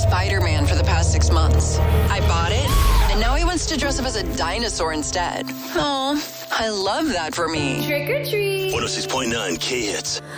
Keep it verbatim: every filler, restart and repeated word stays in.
Spider-Man for the past six months. I bought it, and now he wants to dress up as a dinosaur instead. Oh, I love that for me. Trick or treat. one oh six point nine K Hits.